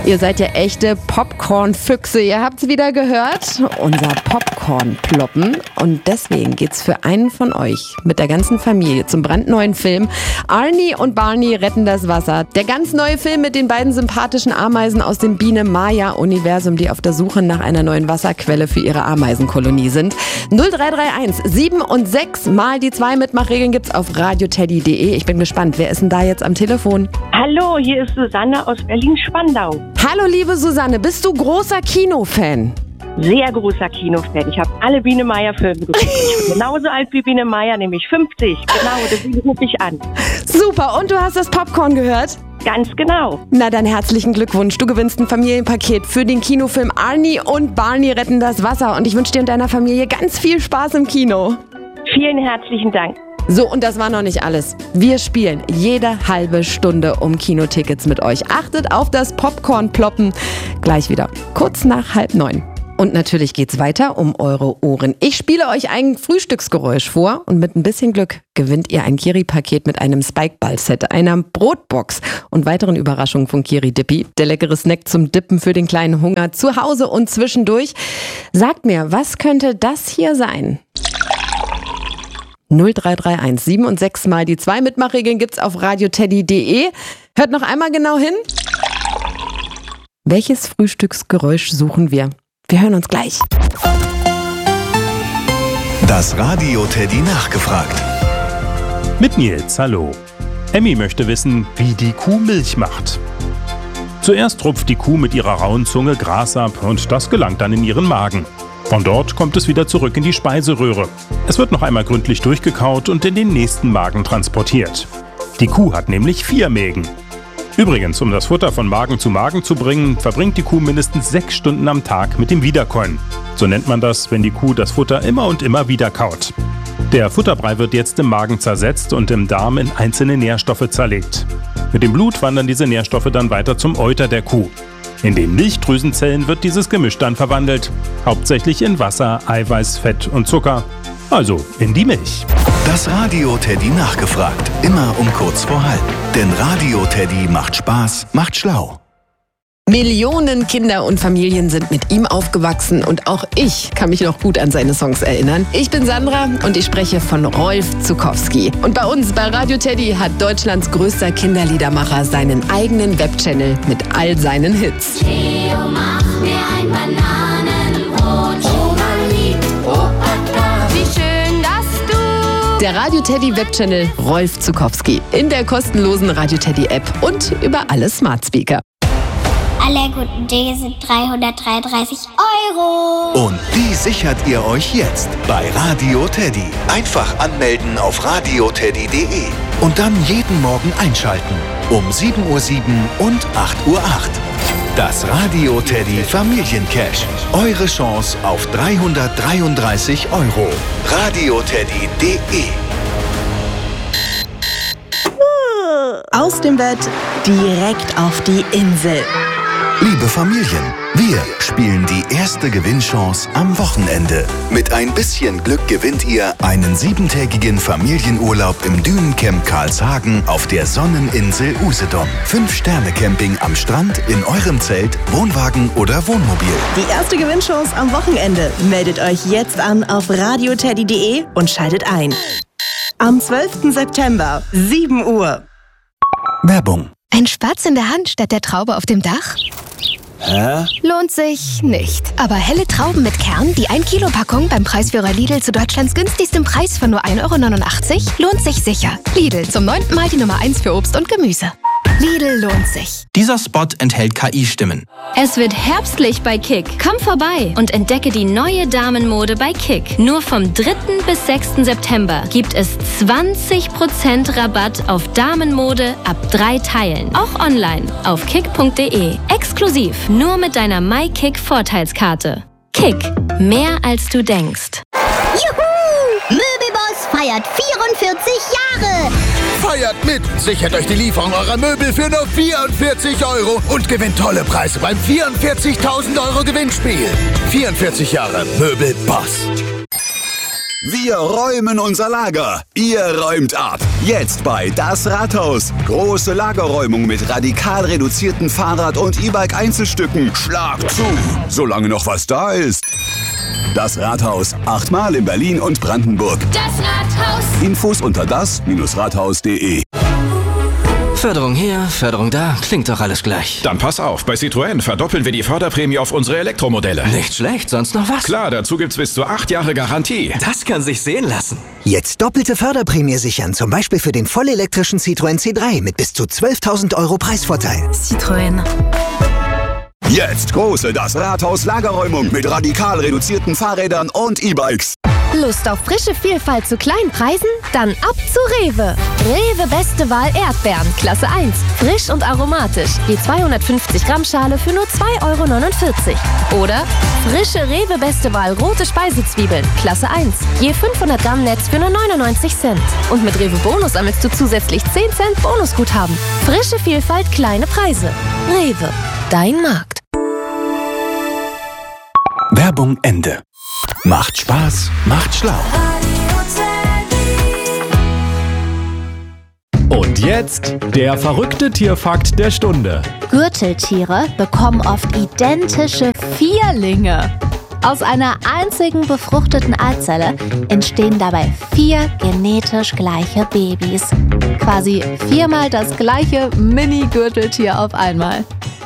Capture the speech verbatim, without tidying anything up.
Ihr seid ja echte Popcorn-Füchse. Ihr habt's wieder gehört. Unser Popcorn-Ploppen. Und deswegen geht's für einen von euch mit der ganzen Familie zum brandneuen Film Arnie und Barney retten das Wasser. Der ganz neue Film mit den beiden sympathischen Ameisen aus dem Biene-Maya-Universum, die auf der Suche nach einer neuen Wasserquelle für ihre Ameisenkolonie sind. null drei drei eins sieben und sechs mal die zwei Mitmachregeln gibt's auf radioteddy punkt de. Ich bin gespannt. Wer ist denn da jetzt am Telefon? Hallo, hier ist Susanne aus Berlin-Spandau. Hallo liebe Susanne, bist du großer Kinofan? Sehr großer Kinofan. Ich habe alle Biene Maya-Filme geguckt. Ich bin genauso alt wie Biene Maya, nämlich fünfzig. Genau, deswegen rufe ich an. Super, und du hast das Popcorn gehört? Ganz genau. Na dann herzlichen Glückwunsch. Du gewinnst ein Familienpaket für den Kinofilm Arnie und Barney retten das Wasser. Und ich wünsche dir und deiner Familie ganz viel Spaß im Kino. Vielen herzlichen Dank. So, und das war noch nicht alles. Wir spielen jede halbe Stunde um Kinotickets mit euch. Achtet auf das Popcorn-Ploppen. Gleich wieder, kurz nach halb neun. Und natürlich geht's weiter um eure Ohren. Ich spiele euch ein Frühstücksgeräusch vor und mit ein bisschen Glück gewinnt ihr ein Kiri-Paket mit einem Spikeball-Set, einer Brotbox und weiteren Überraschungen von Kiri Dippi. Der leckere Snack zum Dippen für den kleinen Hunger zu Hause und zwischendurch. Sagt mir, was könnte das hier sein? null drei drei eins sieben und sechs mal die zwei Mitmachregeln gibt's auf radioteddy punkt de. Hört noch einmal genau hin. Welches Frühstücksgeräusch suchen wir? Wir hören uns gleich. Das Radio Teddy nachgefragt. Mit Nils, hallo. Emmy möchte wissen, wie die Kuh Milch macht. Zuerst rupft die Kuh mit ihrer rauen Zunge Gras ab und das gelangt dann in ihren Magen. Von dort kommt es wieder zurück in die Speiseröhre. Es wird noch einmal gründlich durchgekaut und in den nächsten Magen transportiert. Die Kuh hat nämlich vier Mägen. Übrigens, um das Futter von Magen zu Magen zu bringen, verbringt die Kuh mindestens sechs Stunden am Tag mit dem Wiederkäuen. So nennt man das, wenn die Kuh das Futter immer und immer wieder kaut. Der Futterbrei wird jetzt im Magen zersetzt und im Darm in einzelne Nährstoffe zerlegt. Mit dem Blut wandern diese Nährstoffe dann weiter zum Euter der Kuh. In den Milchdrüsenzellen wird dieses Gemisch dann verwandelt, hauptsächlich in Wasser, Eiweiß, Fett und Zucker, also in die Milch. Das Radio Teddy nachgefragt, immer um kurz vor halb. Denn Radio Teddy macht Spaß, macht schlau. Millionen Kinder und Familien sind mit ihm aufgewachsen und auch ich kann mich noch gut an seine Songs erinnern. Ich bin Sandra und ich spreche von Rolf Zuckowski. Und bei uns bei Radio Teddy hat Deutschlands größter Kinderliedermacher seinen eigenen Webchannel mit all seinen Hits. Theo, mach mir ein Bananenbrot. Oma liebt Opa, wie schön, dass du... Der Radio Teddy Webchannel Rolf Zuckowski in der kostenlosen Radio Teddy App und über alle Smart Speaker. Alle guten Dinge sind dreihundertdreiunddreißig Euro. Und die sichert ihr euch jetzt bei Radio Teddy. Einfach anmelden auf radioteddy punkt de und dann jeden Morgen einschalten. Um sieben Uhr sieben und acht Uhr acht. Das Radio Teddy Familiencash. Eure Chance auf dreihundertdreiunddreißig Euro. radioteddy punkt de. Aus dem Bett direkt auf die Insel. Liebe Familien, wir spielen die erste Gewinnchance am Wochenende. Mit ein bisschen Glück gewinnt ihr einen siebentägigen Familienurlaub im Dünencamp Karlshagen auf der Sonneninsel Usedom. Fünf-Sterne-Camping am Strand, in eurem Zelt, Wohnwagen oder Wohnmobil. Die erste Gewinnchance am Wochenende. Meldet euch jetzt an auf radioteddy punkt de und schaltet ein. Am zwölften September, sieben Uhr. Werbung. Ein Spatz in der Hand statt der Traube auf dem Dach? Hä? Lohnt sich nicht. Aber helle Trauben mit Kern, die ein Kilo Packung beim Preisführer Lidl zu Deutschlands günstigstem Preis von nur ein Euro neunundachtzig, lohnt sich sicher. Lidl, zum neunten Mal die Nummer eins für Obst und Gemüse. Lidl lohnt sich. Dieser Spot enthält K I-Stimmen. Es wird herbstlich bei Kick. Komm vorbei und entdecke die neue Damenmode bei Kick. Nur vom dritten bis sechsten September gibt es zwanzig Prozent Rabatt auf Damenmode ab drei Teilen. Auch online auf kick punkt de. Exklusiv nur mit deiner MyKick-Vorteilskarte. Kick. Mehr als du denkst. Juhu! Möbelboss feiert vierundvierzig Jahre. Feiert mit! Sichert euch die Lieferung eurer Möbel für nur vierundvierzig Euro und gewinnt tolle Preise beim vierundvierzigtausend Euro Gewinnspiel. vierundvierzig Jahre Möbelboss. Wir räumen unser Lager. Ihr räumt ab. Jetzt bei Das Rathaus. Große Lagerräumung mit radikal reduzierten Fahrrad- und E-Bike-Einzelstücken. Schlag zu, solange noch was da ist. Das Rathaus. Achtmal in Berlin und Brandenburg. Das Rathaus. Infos unter das Rathaus punkt de. Förderung hier, Förderung da, klingt doch alles gleich. Dann pass auf, bei Citroën verdoppeln wir die Förderprämie auf unsere Elektromodelle. Nicht schlecht, sonst noch was? Klar, dazu gibt's bis zu acht Jahre Garantie. Das kann sich sehen lassen. Jetzt doppelte Förderprämie sichern, zum Beispiel für den vollelektrischen Citroën C drei mit bis zu zwölftausend Euro Preisvorteil. Citroën. Jetzt große Das Rathaus Lagerräumung mit radikal reduzierten Fahrrädern und E-Bikes. Lust auf frische Vielfalt zu kleinen Preisen? Dann ab zu Rewe. Rewe Beste Wahl Erdbeeren, Klasse eins. Frisch und aromatisch. Je zweihundertfünfzig Gramm Schale für nur zwei Euro neunundvierzig. Oder frische Rewe Beste Wahl rote Speisezwiebeln, Klasse eins. Je fünfhundert Gramm Netz für nur neunundneunzig Cent. Und mit Rewe Bonus sammelst du zusätzlich zehn Cent Bonusguthaben. Frische Vielfalt, kleine Preise. Rewe, dein Markt. Werbung Ende. Macht Spaß, macht schlau. Und jetzt der verrückte Tierfakt der Stunde. Gürteltiere bekommen oft identische Vierlinge. Aus einer einzigen befruchteten Eizelle entstehen dabei vier genetisch gleiche Babys. Quasi viermal das gleiche Mini-Gürteltier auf einmal.